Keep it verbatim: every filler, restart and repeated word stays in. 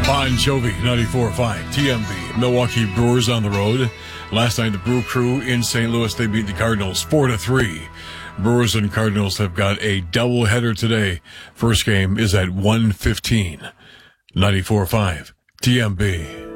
Bon Jovi, ninety-four point five, T M B. Milwaukee Brewers on the road. Last night, the Brew Crew in Saint Louis, they beat the Cardinals four to three. Brewers and Cardinals have got a doubleheader today. First game is at one fifteen. ninety-four point five, T M B.